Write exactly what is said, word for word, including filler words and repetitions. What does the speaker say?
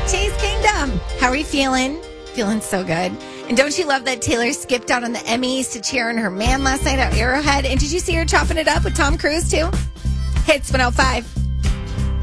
Chase Kingdom. How are you feeling? Feeling so good. And don't you love that Taylor skipped out on the Emmys to cheer on her man last night at Arrowhead? And did you see her chopping it up with Tom Cruise, too? Hits one oh five.